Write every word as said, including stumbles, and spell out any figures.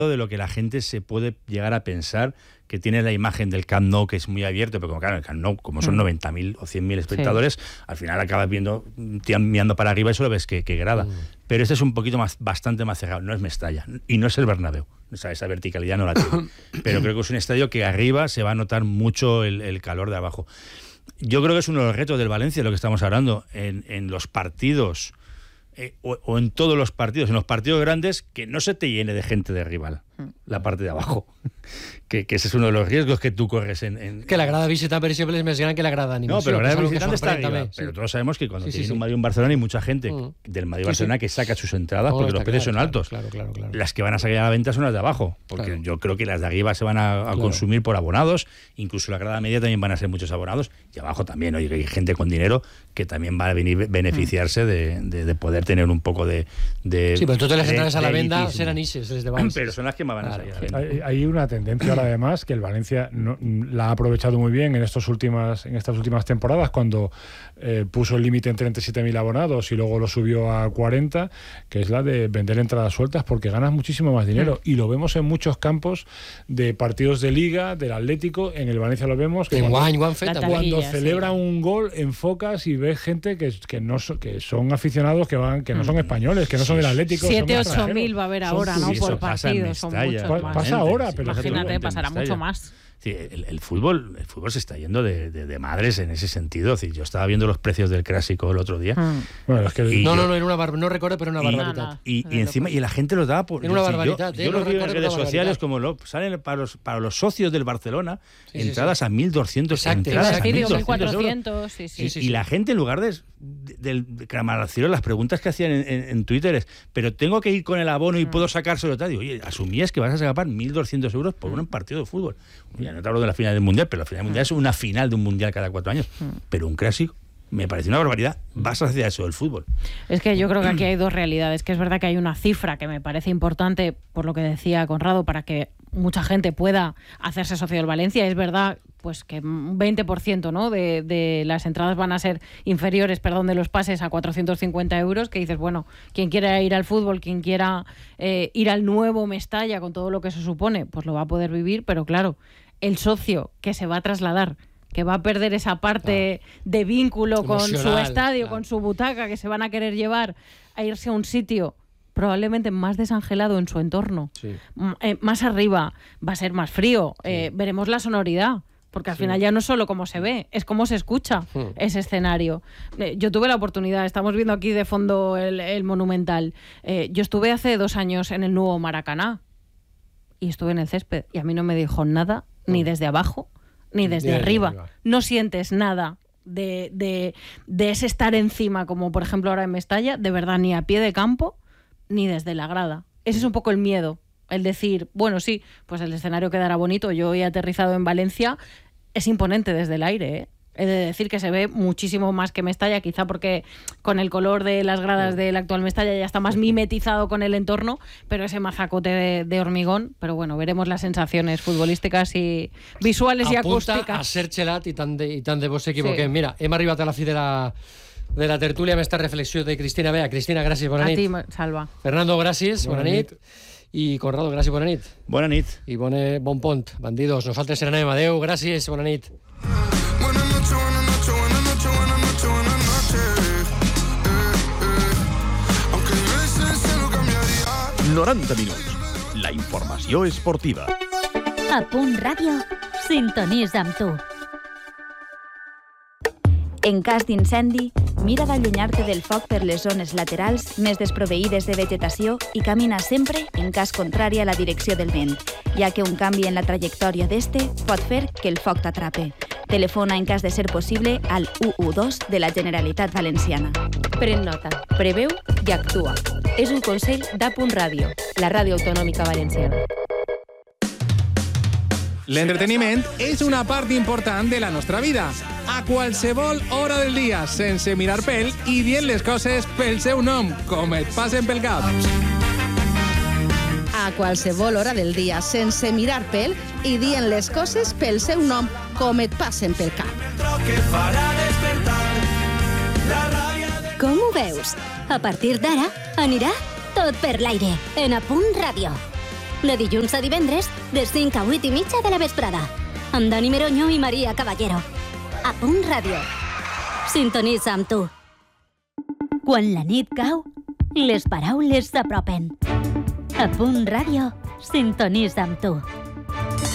de lo que la gente se puede llegar a pensar, que tiene la imagen del Camp Nou, que es muy abierto, pero como claro, el Camp Nou, como son noventa mil o cien mil espectadores, sí. al final acabas viendo, mirando para arriba y solo ves que, que grada. Mm. Pero este es un poquito más, bastante más cerrado, no es Mestalla, y no es el Bernabéu, o sea, esa verticalidad no la tiene. Pero creo que es un estadio que arriba se va a notar mucho el, el calor de abajo. Yo creo que es uno de los retos del Valencia, lo que estamos hablando, en, en los partidos, eh, o, o en todos los partidos, en los partidos grandes, que no se te llene de gente de rival, la parte de abajo. Que, que ese es uno de los riesgos que tú corres en... en que la grada visitante per exemple és més gran que la grada animació. No, però la grada visitante está arriba. También, pero sí. todos sabemos que cuando sí, tienes sí, un sí. Madrid y un Barcelona hay mucha gente mm. del Madrid y Barcelona sí, sí. que saca sus entradas, no, porque los precios claro, son claro, altos. Claro, claro, claro. Las que van a salir a la venta son las de abajo, porque claro. yo creo que las de arriba se van a, a claro. consumir por abonados, incluso la grada media también van a ser muchos abonados, y abajo también, oye, hay gente con dinero que también va a venir beneficiarse mm. de, de, de poder tener un poco de... de sí, pero todas las entradas a la venda serán ises, les de Valls. Pero son las que más van a salir. Claro, hay, hay una tendencia ahora además que el Valencia no, la ha aprovechado muy bien en, estos últimas, en estas últimas temporadas, cuando eh, puso el límite en treinta y siete mil abonados y luego lo subió a cuarenta, que es la de vender entradas sueltas, porque ganas muchísimo más dinero. Mm. Y lo vemos en muchos campos de partidos de Liga, del Atlético, en el Valencia lo vemos, que en cuando, Juan, Juan Feta, cuando sí. celebra un gol, enfocas y ves gente que, que, no, que son aficionados que van que no son españoles, que no son del Atlético. siete u ocho mil va a haber ahora, ¿no? Por partido, son muchos pa, más. Pasa ahora, pero imagínate, pasará mucho más. Sí, el, el fútbol el fútbol se está yendo de, de, de madres en ese sentido. Sí, yo estaba viendo los precios del clásico el otro día. Mm. Bueno, es que no, yo, no, no, era una bar, no recuerdo, pero una barbaridad. Y, y, y encima, y la gente los daba por... Era una barbaridad. Yo, yo los vi en redes sociales como lo, salen para los, para los socios del Barcelona, sí, entradas sí, sí. a mil doscientos entradas a mil cuatrocientos sí, sí, y, sí, y sí. la gente, en lugar de, de, de clamar al cielo, las preguntas que hacían en, en, en Twitter es, pero tengo que ir con el abono y mm. puedo sacárselo tal. Digo, oye, asumías que vas a sacar mil doscientos euros por mm. un partido de fútbol. Ya no te hablo de la final del Mundial, pero la final del Mundial es una final de un Mundial cada cuatro años. Pero un clásico me parece una barbaridad. Vas hacia eso del fútbol. Es que yo creo que aquí hay dos realidades, que es verdad que hay una cifra que me parece importante, por lo que decía Conrado, para que mucha gente pueda hacerse socio del Valencia. Es verdad pues que un veinte por ciento, ¿no? de, de las entradas van a ser inferiores, perdón, de los pases a cuatrocientos cincuenta euros, que dices, bueno, quien quiera ir al fútbol, quien quiera eh, ir al nuevo Mestalla con todo lo que eso supone, pues lo va a poder vivir, pero claro, el socio que se va a trasladar, que va a perder esa parte claro. de vínculo con su estadio, claro. con su butaca, que se van a querer llevar a irse a un sitio probablemente más desangelado en su entorno, sí. eh, más arriba, va a ser más frío, sí. eh, veremos la sonoridad, porque al sí. final ya no es solo cómo se ve, es cómo se escucha sí. ese escenario. Eh, yo tuve la oportunidad, estamos viendo aquí de fondo el, el Monumental, eh, yo estuve hace dos años en el nuevo Maracaná y estuve en el césped y a mí no me dijo nada, mm. ni desde abajo, ni desde de arriba. arriba. No sientes nada de, de, de ese estar encima, como por ejemplo ahora en Mestalla, de verdad, ni a pie de campo, ni desde la grada. Ese es un poco el miedo, el decir, bueno, sí, pues el escenario quedará bonito. Yo he aterrizado en Valencia, es imponente desde el aire, ¿eh? He de decir que se ve muchísimo más que Mestalla, quizá porque con el color de las gradas del actual Mestalla ya está más mimetizado con el entorno, pero ese mazacote de, de hormigón. Pero bueno, veremos las sensaciones futbolísticas y visuales Apunta y acústicas. Apunta a ser xelat i tant de, i tant de vos s'equivoquem. Sí. Mira, hem arribat a la fi de la, de la tertúlia amb esta reflexió de Cristina Bea. Cristina, gràcies, bona nit. A ti, Salva. Fernando, gràcies, bona, bona nit. nit. I Conrado, gràcies, bona nit. Bona nit. I bona, bon pont, bandidos. Nosaltres serem. Adeu, gràcies, bona nit. noranta minuts. La informació esportiva. A Punt Ràdio, sintonitza amb tu. En cas d'incendi, mira d'allunyar-te del foc per les zones laterals més desproveïdes de vegetació i camina sempre en cas contrari a la direcció del vent, ja que un canvi en la trajectòria d'este pot fer que el foc t'atrape. Telefona en cas de ser possible al u u dos de la Generalitat Valenciana. Pren nota, preveu i actua. És un consell d'A Punt Ràdio, la ràdio autonòmica valenciana. L'entreteniment és una part important de la nostra vida. A qualsevol hora del dia, sense mirar pèl i dient les coses pel seu nom, com et passen pel cap. A qualsevol hora del dia, sense mirar pèl i dient les coses pel seu nom, com et passen pel cap. Com ho veus? A partir d'ara, anirà tot per l'aire, en A Punt Ràdio. De dilluns a divendres, de cinc a vuit i mitja de la vesprada. Amb Dani Meroño i Maria Caballero. A Punt Ràdio. Sintonitza amb tu. Quan la nit cau, les paraules s'apropen. A Punt Ràdio, sintonitza amb tu.